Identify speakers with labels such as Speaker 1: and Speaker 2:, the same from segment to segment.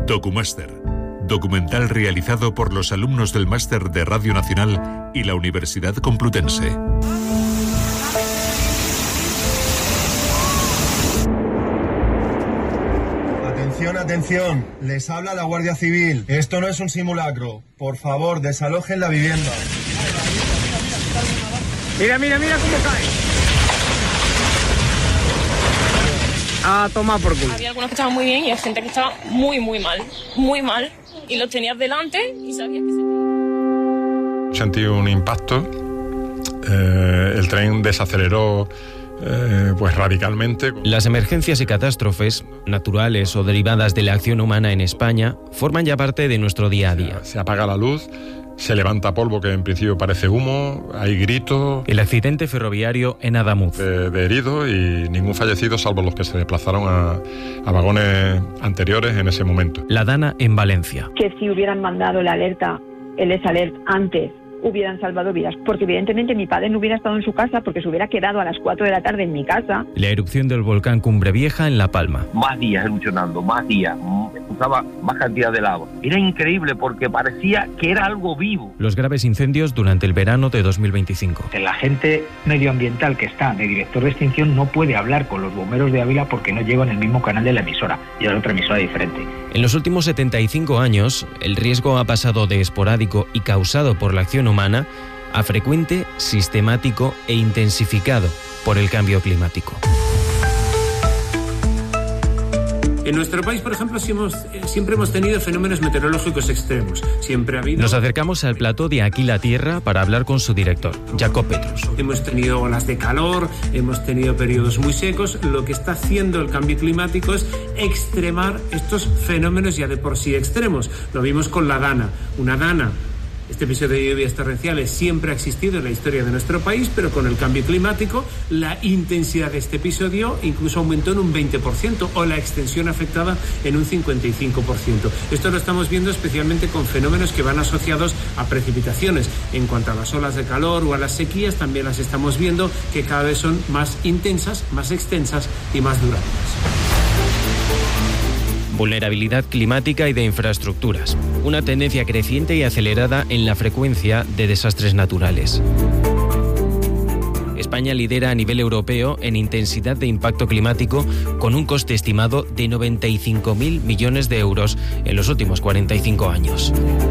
Speaker 1: Documáster, documental realizado por los alumnos del Máster de Radio Nacional y la Universidad Complutense.
Speaker 2: Atención, les habla la Guardia Civil. Esto no es un simulacro. Por favor, desalojen la vivienda.
Speaker 3: Mira cómo cae. A tomar por culo.
Speaker 4: Había algunos que estaban muy bien y hay gente que estaba muy mal. Y los tenías delante y sabías que se tenían.
Speaker 5: Sentí un impacto. El tren desaceleró pues radicalmente.
Speaker 6: Las emergencias y catástrofes, naturales o derivadas de la acción humana en España, forman ya parte de nuestro día a día.
Speaker 5: Se apaga la luz, se levanta polvo que en principio parece humo, hay gritos.
Speaker 6: El accidente ferroviario en Adamuz.
Speaker 5: De heridos y ningún fallecido salvo los que se desplazaron a vagones anteriores en ese momento.
Speaker 6: La Dana en Valencia.
Speaker 7: Que si hubieran mandado la alerta, el S-Alert antes, hubieran salvado vidas, porque evidentemente mi padre no hubiera estado en su casa porque se hubiera quedado a las 4 de la tarde en mi casa.
Speaker 6: La erupción del volcán Cumbre Vieja en La Palma.
Speaker 8: Más días erupcionando, más días, usaba más cantidad de lava. Era increíble porque parecía que era algo vivo.
Speaker 6: Los graves incendios durante el verano de 2025.
Speaker 9: El agente medioambiental que está de director de extinción no puede hablar con los bomberos de Ávila porque no llevan el mismo canal de la emisora, llevan otra emisora diferente.
Speaker 6: En los últimos 75 años, el riesgo ha pasado de esporádico y causado por la acción humana a frecuente, sistemático e intensificado por el cambio climático.
Speaker 10: En nuestro país, por ejemplo, siempre hemos tenido fenómenos meteorológicos extremos. Siempre ha habido...
Speaker 6: Nos acercamos al plató de Aquí la Tierra para hablar con su director, Jacob Petrus.
Speaker 10: Hemos tenido olas de calor, hemos tenido periodos muy secos. Lo que está haciendo el cambio climático es extremar estos fenómenos ya de por sí extremos. Lo vimos con la Dana. Una Dana. Este episodio de lluvias torrenciales siempre ha existido en la historia de nuestro país, pero con el cambio climático la intensidad de este episodio incluso aumentó en un 20% o la extensión afectada en un 55%. Esto lo estamos viendo especialmente con fenómenos que van asociados a precipitaciones. En cuanto a las olas de calor o a las sequías, también las estamos viendo que cada vez son más intensas, más extensas y más duraderas.
Speaker 6: Vulnerabilidad climática y de infraestructuras. Una tendencia creciente y acelerada en la frecuencia de desastres naturales. España lidera a nivel europeo en intensidad de impacto climático con un coste estimado de 95.000 millones de euros en los últimos 45 años.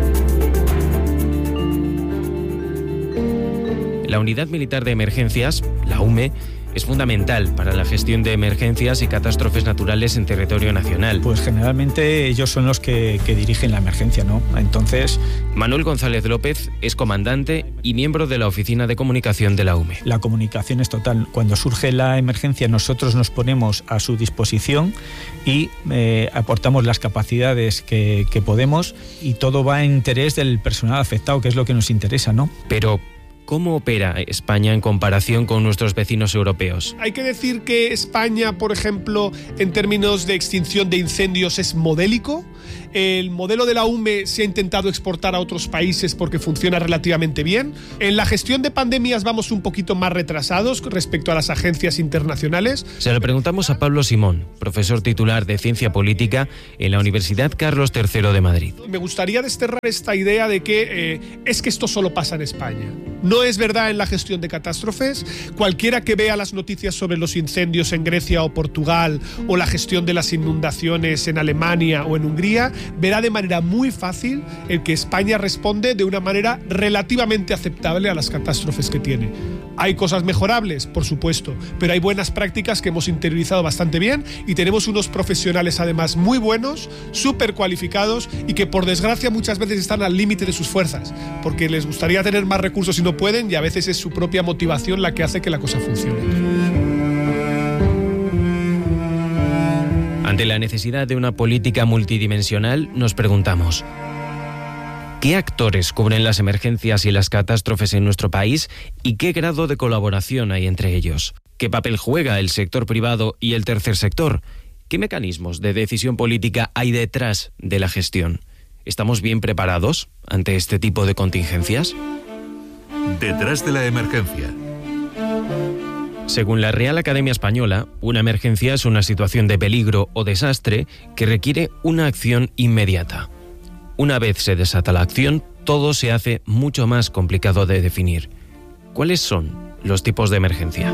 Speaker 6: La Unidad Militar de Emergencias, la UME, es fundamental para la gestión de emergencias y catástrofes naturales en territorio nacional.
Speaker 11: Pues generalmente ellos son los que dirigen la emergencia, ¿no? Entonces...
Speaker 6: Manuel González López es comandante y miembro de la Oficina de Comunicación de la UME.
Speaker 11: La comunicación es total. Cuando surge la emergencia, nosotros nos ponemos a su disposición y aportamos las capacidades que podemos, y todo va en interés del personal afectado, que es lo que nos interesa, ¿no?
Speaker 6: Pero ¿cómo opera España en comparación con nuestros vecinos europeos?
Speaker 12: Hay que decir que España, por ejemplo, en términos de extinción de incendios es modélico. El modelo de la UME se ha intentado exportar a otros países porque funciona relativamente bien. En la gestión de pandemias vamos un poquito más retrasados respecto a las agencias internacionales.
Speaker 6: Se lo preguntamos a Pablo Simón, profesor titular de Ciencia Política en la Universidad Carlos III de Madrid.
Speaker 12: Me gustaría desterrar esta idea de que es que esto solo pasa en España. No es verdad en la gestión de catástrofes. Cualquiera que vea las noticias sobre los incendios en Grecia o Portugal o la gestión de las inundaciones en Alemania o en Hungría, verá de manera muy fácil el que España responde de una manera relativamente aceptable a las catástrofes que tiene. Hay cosas mejorables, por supuesto, pero hay buenas prácticas que hemos interiorizado bastante bien y tenemos unos profesionales además muy buenos, súper cualificados y que por desgracia muchas veces están al límite de sus fuerzas, porque les gustaría tener más recursos y no pueden, y a veces es su propia motivación la que hace que la cosa funcione.
Speaker 6: Ante la necesidad de una política multidimensional, nos preguntamos: ¿qué actores cubren las emergencias y las catástrofes en nuestro país y qué grado de colaboración hay entre ellos? ¿Qué papel juega el sector privado y el tercer sector? ¿Qué mecanismos de decisión política hay detrás de la gestión? ¿Estamos bien preparados ante este tipo de contingencias?
Speaker 1: Detrás de la emergencia.
Speaker 6: Según la Real Academia Española, una emergencia es una situación de peligro o desastre que requiere una acción inmediata. Una vez se desata la acción, todo se hace mucho más complicado de definir. ¿Cuáles son los tipos de emergencia?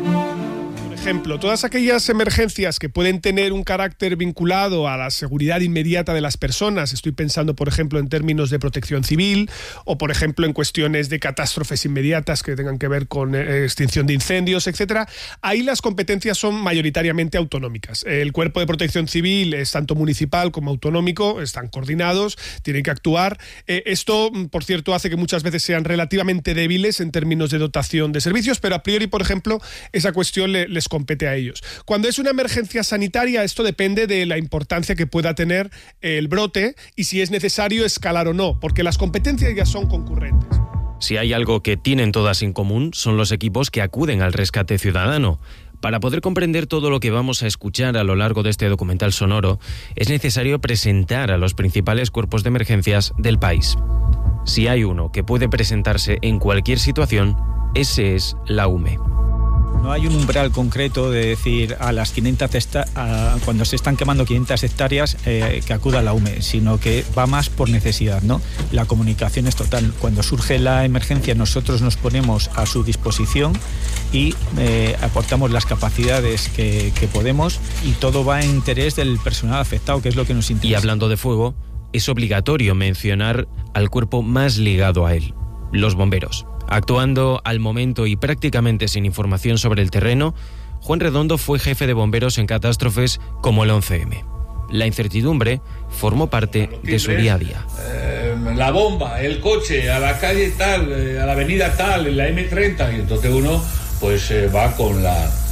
Speaker 12: Por ejemplo, todas aquellas emergencias que pueden tener un carácter vinculado a la seguridad inmediata de las personas, estoy pensando, por ejemplo, en términos de protección civil o, por ejemplo, en cuestiones de catástrofes inmediatas que tengan que ver con extinción de incendios, etcétera, ahí las competencias son mayoritariamente autonómicas. El Cuerpo de Protección Civil es tanto municipal como autonómico, están coordinados, tienen que actuar. Esto, por cierto, hace que muchas veces sean relativamente débiles en términos de dotación de servicios, pero a priori, por ejemplo, esa cuestión les compete a ellos. Cuando es una emergencia sanitaria, esto depende de la importancia que pueda tener el brote y si es necesario escalar o no, porque las competencias ya son concurrentes.
Speaker 6: Si hay algo que tienen todas en común, son los equipos que acuden al rescate ciudadano. Para poder comprender todo lo que vamos a escuchar a lo largo de este documental sonoro, es necesario presentar a los principales cuerpos de emergencias del país. Si hay uno que puede presentarse en cualquier situación, ese es la UME.
Speaker 11: No hay un umbral concreto de decir a las 500 cuando se están quemando 500 hectáreas que acuda a la UME, sino que va más por necesidad, ¿no? La comunicación es total. Cuando surge la emergencia, nosotros nos ponemos a su disposición y aportamos las capacidades que podemos, y todo va en interés del personal afectado, que es lo que nos interesa.
Speaker 6: Y hablando de fuego, es obligatorio mencionar al cuerpo más ligado a él, los bomberos. Actuando al momento y prácticamente sin información sobre el terreno, Juan Redondo fue jefe de bomberos en catástrofes como el 11M. La incertidumbre formó parte de su día a día.
Speaker 13: La bomba, el coche, a la calle tal, a la avenida tal, en la M30, y entonces uno pues va con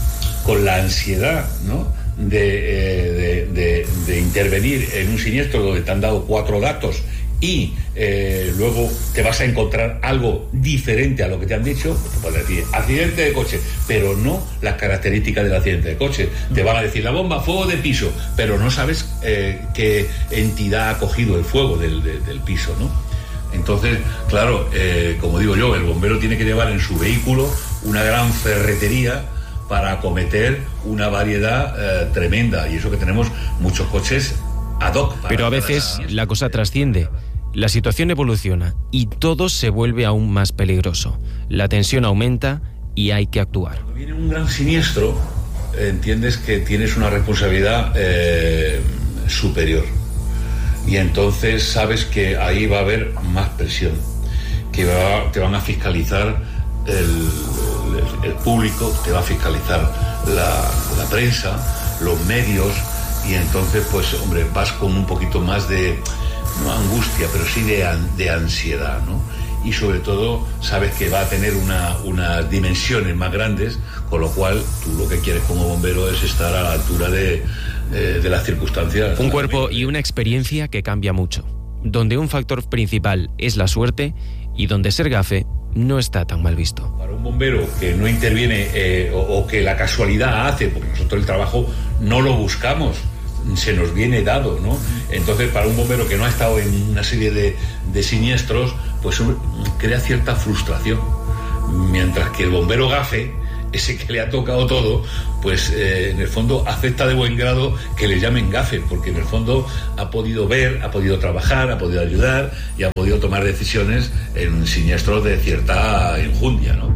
Speaker 13: la ansiedad, ¿no? de intervenir en un siniestro donde te han dado 4 datos y luego te vas a encontrar algo diferente a lo que te han dicho. Te puedes decir accidente de coche, pero no las características del accidente de coche. Te van a decir la bomba, fuego de piso, pero no sabes qué entidad ha cogido el fuego del piso, ¿no? Entonces, claro, como digo yo, el bombero tiene que llevar en su vehículo una gran ferretería para acometer una variedad tremenda, y eso que tenemos muchos coches ad hoc.
Speaker 6: Pero a veces la cosa trasciende. La situación evoluciona y todo se vuelve aún más peligroso. La tensión aumenta y hay que actuar.
Speaker 13: Cuando viene un gran siniestro, entiendes que tienes una responsabilidad superior. Y entonces sabes que ahí va a haber más presión, que te van a fiscalizar el público, te va a fiscalizar la prensa, los medios, y entonces pues hombre, vas con un poquito más de, no angustia, pero sí de ansiedad, ¿no? Y sobre todo sabes que va a tener unas dimensiones más grandes, con lo cual tú lo que quieres como bombero es estar a la altura de las circunstancias.
Speaker 6: Un cuerpo y una experiencia que cambia mucho, donde un factor principal es la suerte y donde ser gafe no está tan mal visto.
Speaker 13: Para un bombero que no interviene o que la casualidad hace, porque nosotros el trabajo no lo buscamos, se nos viene dado, ¿no? Entonces, para un bombero que no ha estado en una serie de siniestros, pues crea cierta frustración. Mientras que el bombero gafe, ese que le ha tocado todo, pues en el fondo acepta de buen grado que le llamen gafe, porque en el fondo ha podido ver, ha podido trabajar, ha podido ayudar y ha podido tomar decisiones en siniestros de cierta enjundia, ¿no?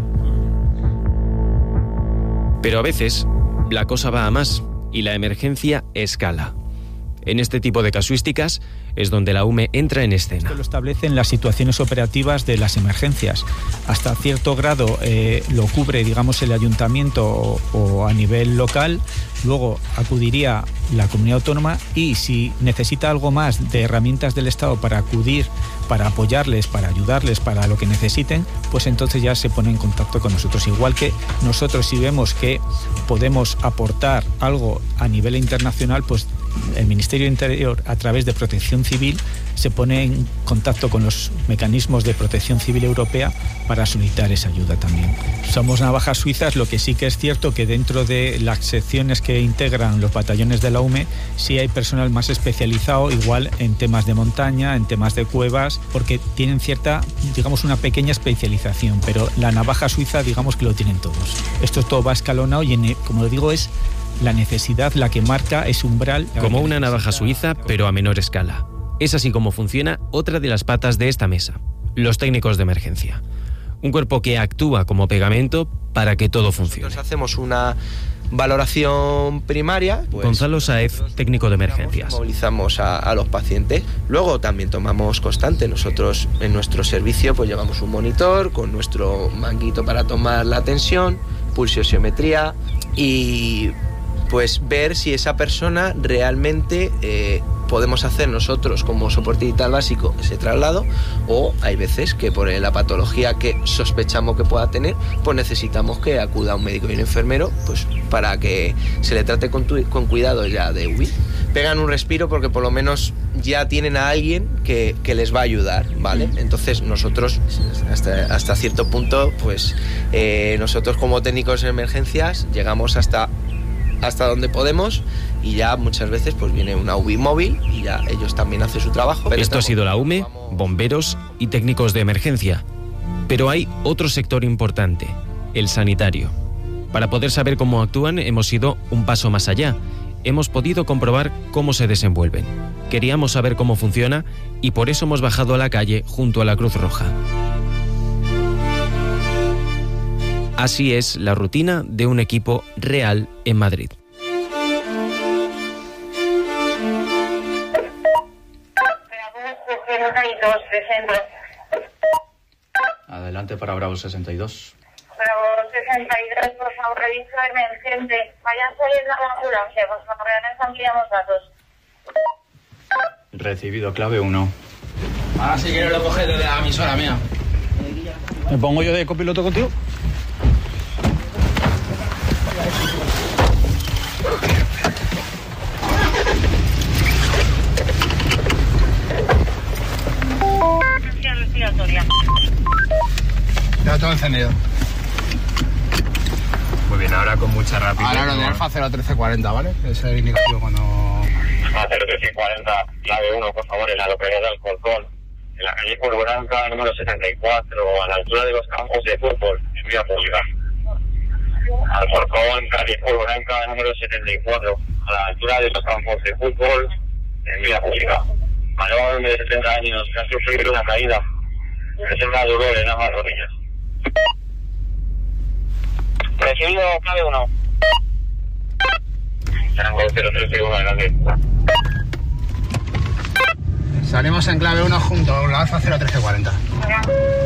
Speaker 6: Pero a veces la cosa va a más y la emergencia escala. En este tipo de casuísticas es donde la UME entra en escena.
Speaker 11: Esto lo establecen las situaciones operativas de las emergencias. Hasta cierto grado lo cubre, digamos, el ayuntamiento o a nivel local. Luego acudiría la comunidad autónoma, y si necesita algo más de herramientas del Estado para acudir, para apoyarles, para ayudarles, para lo que necesiten, pues entonces ya se pone en contacto con nosotros. Igual que nosotros, si vemos que podemos aportar algo a nivel internacional, pues el Ministerio de Interior, a través de Protección Civil, se pone en contacto con los mecanismos de Protección Civil Europea para solicitar esa ayuda también. Somos navajas suizas, lo que sí que es cierto que dentro de las secciones que integran los batallones de la UME sí hay personal más especializado, igual en temas de montaña, en temas de cuevas, porque tienen cierta, digamos, una pequeña especialización, pero la navaja suiza, digamos que lo tienen todos. Esto todo va escalonado y, como digo, es la necesidad la que marca ese umbral.
Speaker 6: Como una navaja suiza, pero a menor escala. Es así como funciona otra de las patas de esta mesa, los técnicos de emergencia. Un cuerpo que actúa como pegamento para que todo funcione.
Speaker 14: Nosotros hacemos una valoración primaria.
Speaker 6: Gonzalo Sáez, técnico de emergencias.
Speaker 14: Movilizamos a los pacientes. Luego también tomamos constante. Nosotros en nuestro servicio pues llevamos un monitor con nuestro manguito para tomar la tensión, pulsiometría y pues ver si esa persona realmente podemos hacer nosotros como soporte vital básico ese traslado, o hay veces que por la patología que sospechamos que pueda tener, pues necesitamos que acuda un médico y un enfermero pues para que se le trate con cuidado ya de UBI. Pegan un respiro porque por lo menos ya tienen a alguien que les va a ayudar, ¿vale? Entonces nosotros hasta cierto punto pues nosotros como técnicos de emergencias llegamos hasta donde podemos y ya muchas veces pues viene una UBI móvil y ya ellos también hacen su trabajo.
Speaker 6: Esto ha sido la UME, bomberos y técnicos de emergencia. Pero hay otro sector importante, el sanitario. Para poder saber cómo actúan hemos ido un paso más allá. Hemos podido comprobar cómo se desenvuelven. Queríamos saber cómo funciona y por eso hemos bajado a la calle junto a la Cruz Roja. Así es la rutina de un equipo real en Madrid.
Speaker 15: Adelante para Bravo 62.
Speaker 16: Bravo 62, por favor, revisa emergente. Vayan saliendo a la ambulancia, por favor, ya ampliamos datos.
Speaker 15: Recibido, clave 1.
Speaker 3: Ahora si quieres lo coges desde la emisora mía.
Speaker 15: ¿Me pongo yo de copiloto contigo?
Speaker 16: Atención respiratoria.
Speaker 3: Ya todo encendido.
Speaker 15: Muy bien, ahora con mucha rapidez.
Speaker 3: Ahora lo de Alfa 01340, ¿vale? Ese es el indicativo cuando...
Speaker 17: Alfa 01340, clave 1, por favor, en la localidad de Alcorcón, en la calle Polvoranca, número 74, a la altura de los campos de fútbol, en vía pública. Alcorcón, calle Polvoranca, número 74, a la altura de los campos de fútbol, en vía pública. Varón de 70 años que ha sufrido una caída, presenta dolor en ambas rodillas. Recibido, clave 1. Rango 031, adelante.
Speaker 3: Salimos en clave 1 junto a la Alfa 01340.